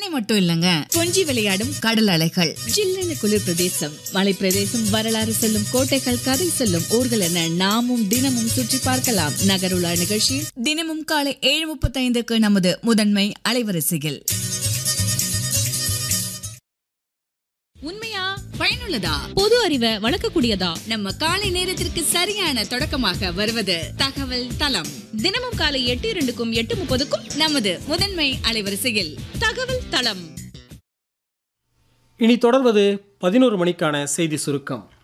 தண்ணி மட்டும் இல்லங்க, கொஞ்சி விளையாடும் கடல் அலைகள், ஜில்லென குளிர் பிரதேசம், மலை பிரதேசம், வரலாறு சொல்லும் கோட்டைகள், கதை சொல்லும் ஊர்கள் என நாமும் தினமும் சுற்றி பார்க்கலாம். நகருலா நிகழ்ச்சியில் தினமும் காலை 7:35 நமது முதன்மை அலைவரிசையில். உண்மையா, பயனுள்ளதா, பொது அறிவை வளர்க்கக்கூடியதா, நம்ம காலை நேரத்திற்கு சரியான தொடக்கமாக வருவது தகவல் தளம். தினமும் காலை 8:02க்கும் 8:30க்கும் நமது முதன்மை அலைவரிசையில் தகவல் தளம். இனி தொடர்வது 11 மணிக்கான செய்தி சுருக்கம்.